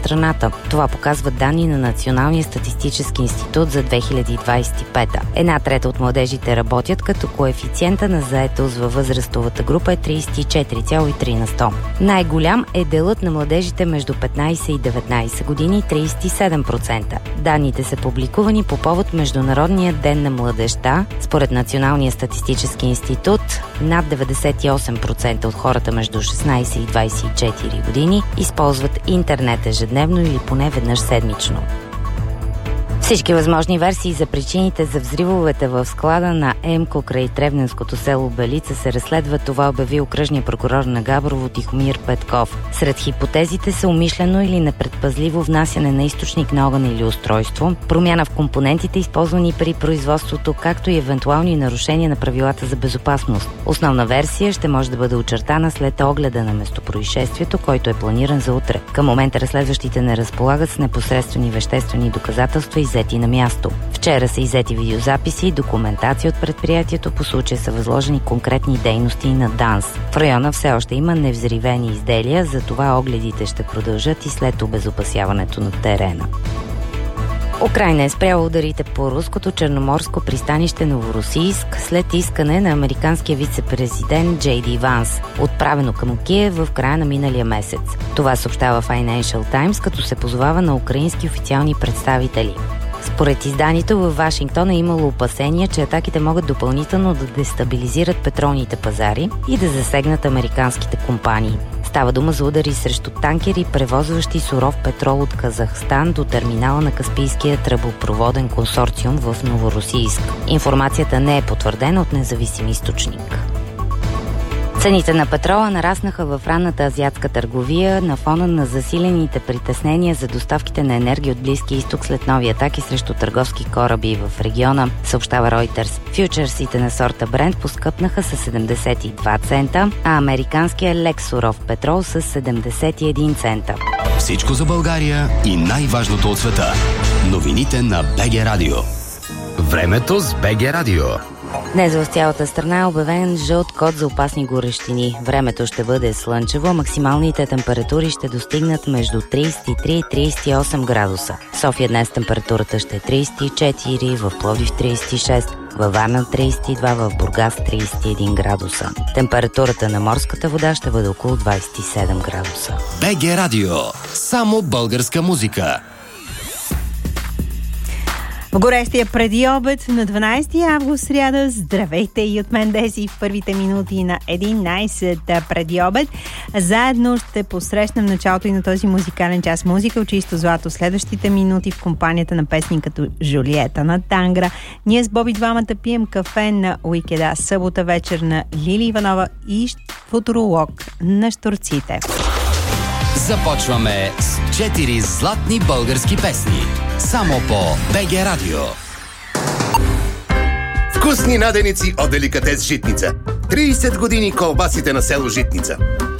страната. Това показват данни на Националния статистически институт за 2025. 1/3 от младежите работят, като коефициента на заетост във възрастовата група е 34,3%. Най-голям е делът на младежите между 15 и 19 години – 37%. Данните са публикувани по повод Международния ден на младежта. Според Националния статистически институт, над 98% от хората между 16 и 24 години използват интернет ежедневно или поне веднъж седмично. Всички възможни версии за причините за взривовете в склада на ЕМКО край Тревненското село Белица се разследва. Това обяви окръжният прокурор на Габрово Тихомир Петков. Сред хипотезите са умишлено или непредпазливо внасяне на източник на огън или устройство, промяна в компонентите, използвани при производството, както и евентуални нарушения на правилата за безопасност. Основна версия ще може да бъде очертана след огледа на местопроизшествието, който е планиран за утре. Към момента разследващите не разполагат с непосредствени веществени доказателства иззети на място. Вчера са иззети видеозаписи и документация от предприятието. По случая са възложени конкретни дейности на ДАНС. В района все още има невзривени изделия, затова огледите ще продължат и след обезопасяването на терена. Украйна е спряла ударите по руското черноморско пристанище Новоросийск след искане на американския вице-президент Джей Ди Ванс, отправено към Киев в края на миналия месец. Това съобщава Financial Times, като се позовава на украински официални представители. Според изданието, във Вашингтон е имало опасения, че атаките могат допълнително да дестабилизират петролните пазари и да засегнат американските компании. Става дума за удари срещу танкери, превозващи суров петрол от Казахстан до терминала на Каспийския тръбопроводен консорциум в Новоросийск. Информацията не е потвърдена от независим източник. Цените на петрола нараснаха в ранната азиатска търговия на фона на засилените притеснения за доставките на енергия от Близкия изток след нови атаки срещу търговски кораби в региона, съобщава Reuters. Фючерсите на сорта Брент поскъпнаха с 72 цента, а американския лек суров петрол с 71 цента. Всичко за България и най-важното от света. Новините на БГ Радио. Времето с БГ Радио. Днес в цялата страна е обявен жълт код за опасни горещини. Времето ще бъде слънчево, максималните температури ще достигнат между 33 и 38 градуса. В София днес температурата ще е 34, в Пловдив 36, във Варна 32, в Бургас 31 градуса. Температурата на морската вода ще бъде около 27 градуса. БГ Радио. Само българска музика. В горещия преди обед на 12 август сряда. Здравейте и от мен, Деси, в първите минути на 11 преди обед. Заедно ще посрещнем началото и на този музикален час музика от чисто злато. Следващите минути в компанията на песни като Жулиета на Тангра. Ние с Боби двамата пием кафе на уикеда. Събота вечер на Лили Иванова и футуролог на Щурците. Започваме с 4 златни български песни. Само по БГ Радио. Вкусни наденици от деликатес Житница. 30 години колбасите на село Житница.